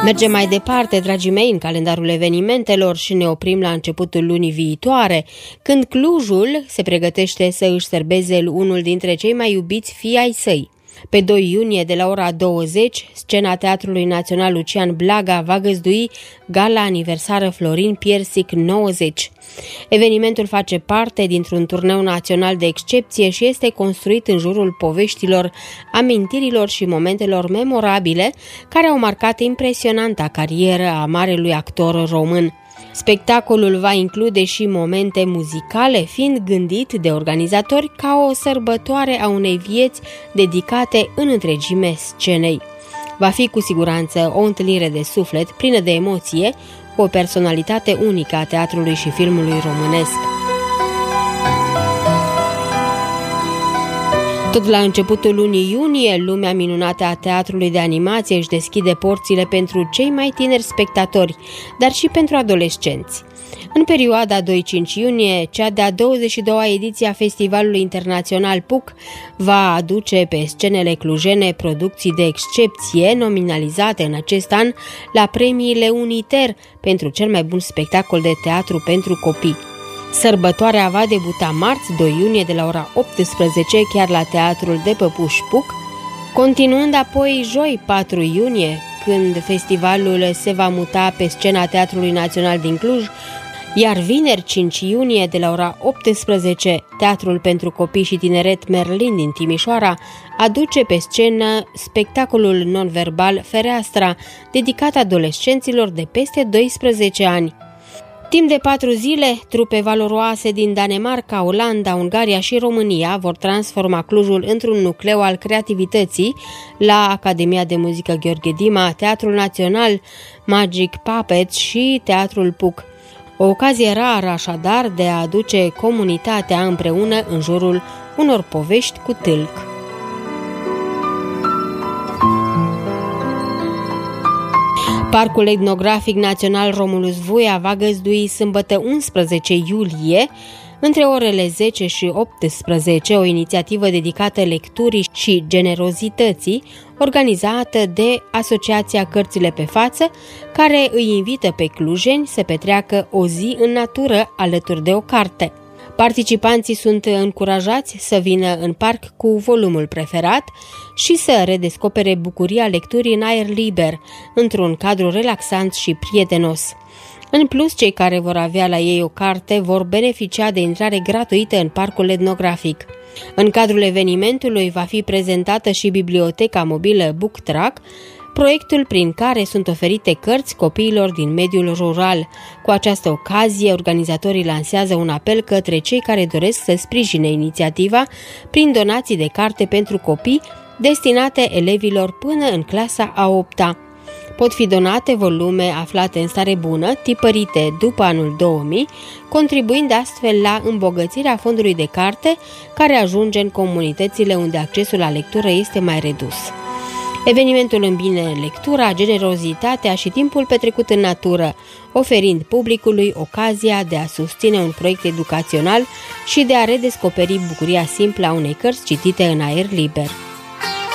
Mergem mai departe, dragii mei, în calendarul evenimentelor și ne oprim la începutul lunii viitoare, când Clujul se pregătește să își serbeze unul dintre cei mai iubiți fii ai săi. Pe 2 iunie, de la ora 20, scena Teatrului Național Lucian Blaga va găzdui gala aniversară Florin Piersic 90. Evenimentul face parte dintr-un turneu național de excepție și este construit în jurul poveștilor, amintirilor și momentelor memorabile care au marcat impresionanta carieră a marelui actor român. Spectacolul va include și momente muzicale, fiind gândit de organizatori ca o sărbătoare a unei vieți dedicate în întregime scenei. Va fi cu siguranță o întâlnire de suflet, plină de emoție, cu o personalitate unică a teatrului și filmului românesc. Tot la începutul lunii iunie, lumea minunată a teatrului de animație își deschide porțile pentru cei mai tineri spectatori, dar și pentru adolescenți. În perioada 2-5 iunie, cea de-a 22-a ediție a Festivalului Internațional PUC va aduce pe scenele clujene producții de excepție nominalizate în acest an la premiile Uniter pentru cel mai bun spectacol de teatru pentru copii. Sărbătoarea va debuta marți 2 iunie de la ora 18 chiar la Teatrul de Păpuș PUC, continuând apoi joi 4 iunie, când festivalul se va muta pe scena Teatrului Național din Cluj, iar vineri 5 iunie de la ora 18, Teatrul pentru Copii și Tineret Merlin din Timișoara aduce pe scenă spectacolul non-verbal Fereastra, dedicat adolescenților de peste 12 ani. Timp de 4 zile, trupe valoroase din Danemarca, Olanda, Ungaria și România vor transforma Clujul într-un nucleu al creativității la Academia de Muzică Gheorghe Dima, Teatrul Național, Magic Puppets și Teatrul PUC. O ocazie rară, așadar, de a aduce comunitatea împreună în jurul unor povești cu tâlc. Parcul Etnografic Național Romulus Voia va găzdui sâmbătă 11 iulie, între orele 10 și 18, o inițiativă dedicată lecturii și generozității, organizată de Asociația Cărțile pe Față, care îi invită pe clujeni să petreacă o zi în natură alături de o carte. Participanții sunt încurajați să vină în parc cu volumul preferat și să redescopere bucuria lecturii în aer liber, într-un cadru relaxant și prietenos. În plus, cei care vor avea la ei o carte vor beneficia de intrare gratuită în parcul etnografic. În cadrul evenimentului va fi prezentată și biblioteca mobilă BookTrack, proiectul prin care sunt oferite cărți copiilor din mediul rural. Cu această ocazie, organizatorii lansează un apel către cei care doresc să sprijine inițiativa prin donații de carte pentru copii destinate elevilor până în clasa a 8-a. Pot fi donate volume aflate în stare bună, tipărite după anul 2000, contribuind astfel la îmbogățirea fondului de carte care ajunge în comunitățile unde accesul la lectură este mai redus. Evenimentul îmbină lectura, generozitatea și timpul petrecut în natură, oferind publicului ocazia de a susține un proiect educațional și de a redescoperi bucuria simplă a unei cărți citite în aer liber.